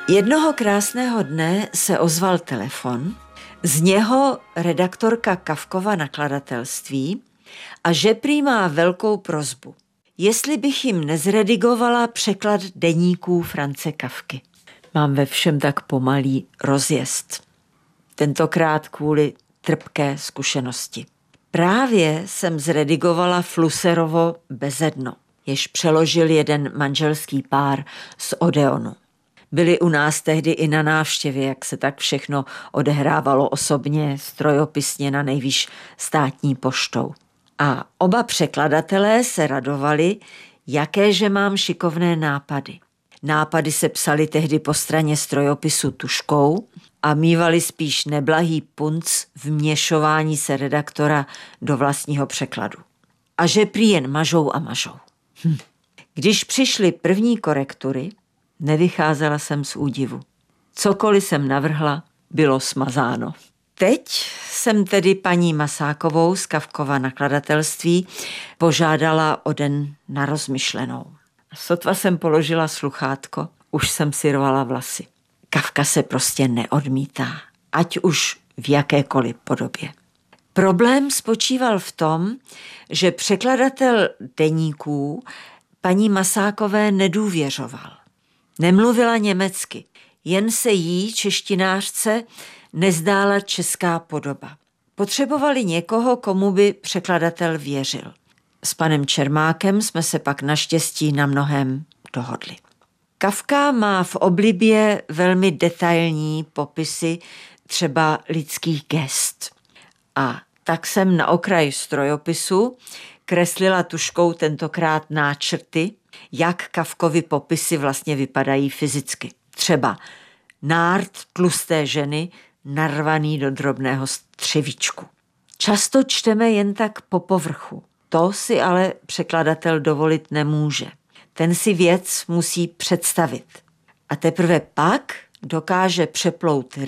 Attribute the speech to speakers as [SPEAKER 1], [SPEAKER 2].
[SPEAKER 1] Jednoho krásného dne se ozval telefon, z něho redaktorka Kafkova nakladatelství a že prý má velkou prosbu, jestli bych jim nezredigovala překlad deníků France Kafky. Mám ve všem tak pomalý rozjezd. Tentokrát kvůli trpké zkušenosti. Právě jsem zredigovala Flusserovo Bezedno, jež přeložil jeden manželský pár z Odeonu. Byli u nás tehdy i na návštěvě, jak se tak všechno odehrávalo osobně, strojopisně na nejvýš státní poštou. A oba překladatelé se radovali, jakéže mám šikovné nápady. Nápady se psaly tehdy po straně strojopisu tuškou a mívali spíš neblahý punc vměšování se redaktora do vlastního překladu. A že prý jen mažou a mažou. Když přišly první korektury, nevycházela jsem z údivu. Cokoliv jsem navrhla, bylo smazáno. Teď jsem tedy paní Masákovou z Kafkova nakladatelství požádala o den na rozmyšlenou. Sotva jsem položila sluchátko, už jsem si rvala vlasy. Kafka se prostě neodmítá, ať už v jakékoliv podobě. Problém spočíval v tom, že překladatel deníků paní Masákové nedůvěřoval. Nemluvila německy, jen se jí, češtinářce, nezdála česká podoba. Potřebovali někoho, komu by překladatel věřil. S panem Čermákem jsme se pak naštěstí na mnohém dohodli. Kafka má v oblibě velmi detailní popisy třeba lidských gest. A tak jsem na okraj strojopisu kreslila tuškou tentokrát náčrty, jak Kafkovy popisy vlastně vypadají fyzicky. Třeba nárt tlusté ženy narvaný do drobného střevíčku. Často čteme jen tak po povrchu. To si ale překladatel dovolit nemůže. Ten si věc musí představit. A teprve pak dokáže přeplout